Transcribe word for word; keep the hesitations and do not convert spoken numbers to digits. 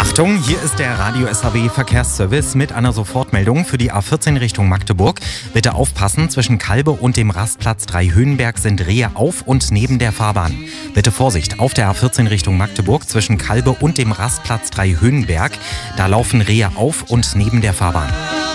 Achtung, hier ist der Radio S H W Verkehrsservice mit einer Sofortmeldung für die A vierzehn Richtung Magdeburg. Bitte aufpassen, zwischen Kalbe und dem Rastplatz Dreihöhenberg sind Rehe auf und neben der Fahrbahn. Bitte Vorsicht, auf der A vierzehn Richtung Magdeburg zwischen Kalbe und dem Rastplatz Dreihöhenberg, da laufen Rehe auf und neben der Fahrbahn.